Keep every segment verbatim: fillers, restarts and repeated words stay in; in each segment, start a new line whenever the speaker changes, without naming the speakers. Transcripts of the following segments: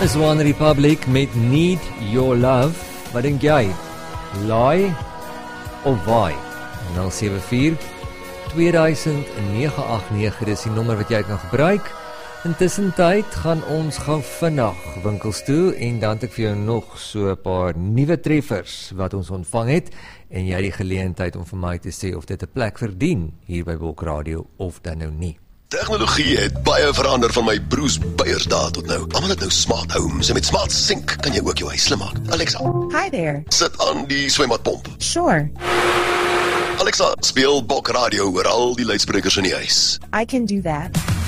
is One Republic met Need Your Love. Wat denk jy? Laai of waai? nul sewe vier twee nege agt nege, dis die nommer wat jy kan gebruik. Intussen tyd gaan ons gou vinnig winkels toe en dan het ek vir jou nog so 'n paar nuwe treffers wat ons ontvang het en jy die geleentheid om vir my te sê of dit 'n plek verdien hier by Bulk Radio of dan nou nie.
Tegnologie het baie verander van my broers Beyers daar tot nou. Almal het nou smart homes en met smart sink kan jy ook jou huis slim maak. Alexa,
Hi there.
sit aan die swembadpomp.
Sure,
Alexa, speel Bulk Radio oor al die luidsprekers in die huis.
I can do that.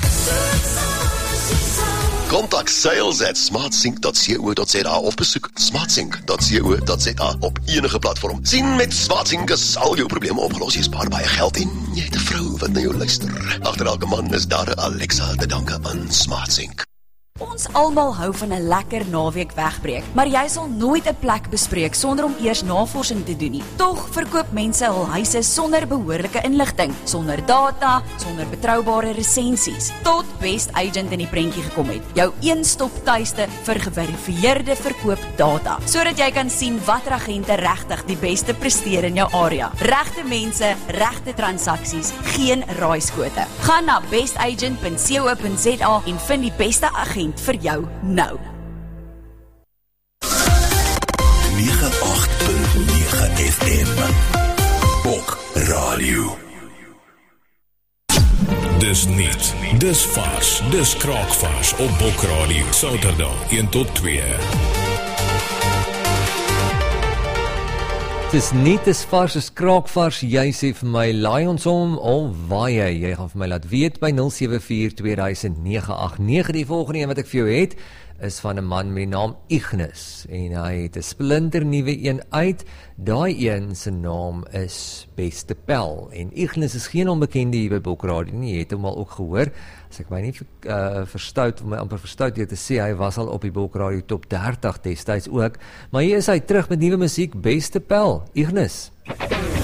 Kontak sales at smartsync dot co dot za of besoek smartsync dot co dot za op enige platform. Sien, met SmartSync is al jou probleme opgelos. Jy spaar baie geld en jy het 'n vrou wat na jou luister. Agter elke man is daar 'n Alexa te danke aan SmartSync.
Ons almal hou van 'n lekker naweek wegbreek, maar jy sal nooit 'n plek bespreek sonder om eers navorsing te doen nie. Tog verkoop mense hul huise sonder behoorlike inligting, sonder data, sonder betroubare resensies, tot Best Agent in die prentjie gekom het. Jou een-stop tuiste vir geverifieerde verkoopdata, sodat jy kan sien watter agente regtig die beste presteer in jou area. Regte mense, regte transaksies, geen raaiskote. Gaan na best agent dot co dot za en vind die beste agent vir jou nou.
nege agt punt nege F M Bulk Radio. Dis niet, dis vars, dis kraakvars op Bulk Radio. Saterdag een tot twee.
Het is nie, het is vars, is kraakvars. Jy sê vir my, laai ons om, of waai jy? Jy gaan vir my laat weet by nul sewe vier twee nege agt nege. Die volgende een wat ek vir jou het, is van 'n man met die naam Ignis. En hy het 'n splinter nuwe een uit. Daai een se naam is Beste Pel. En Ignis is geen onbekende hier by Bulk Radio nie. Jy het hom al ook gehoor. As ek my nie uh, verstout, om my amper verstout hier te sê, hy was al op die Bulk Radio top dertig destyds ook. Maar hier is hy terug met nuwe musiek, Beste Pel. Ignis.